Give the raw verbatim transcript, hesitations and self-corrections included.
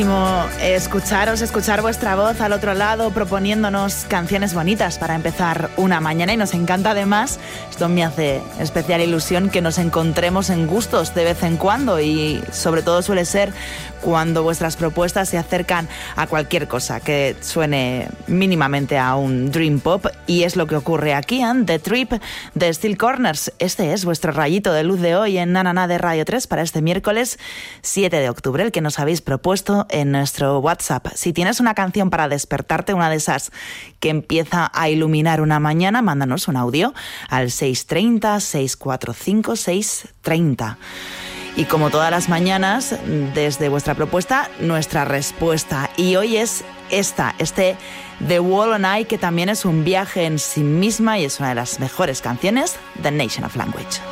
Escucharos, escuchar vuestra voz al otro lado proponiéndonos canciones bonitas para empezar una mañana, y nos encanta además, esto me hace especial ilusión, que nos encontremos en gustos de vez en cuando, y sobre todo suele ser cuando vuestras propuestas se acercan a cualquier cosa que suene mínimamente a un dream pop, y es lo que ocurre aquí en The Trip de Steel Corners. Este es vuestro rayito de luz de hoy en Na Na Na de Radio tres para este miércoles siete de octubre, el que nos habéis propuesto en nuestro WhatsApp. Si tienes una canción para despertarte, una de esas que empieza a iluminar una mañana, mándanos un audio al seis tres cero, seis cuatro cinco, seis tres cero. Y como todas las mañanas, desde vuestra propuesta, nuestra respuesta. Y hoy es esta, este The Wall and I, que también es un viaje en sí misma y es una de las mejores canciones de Nation of Language.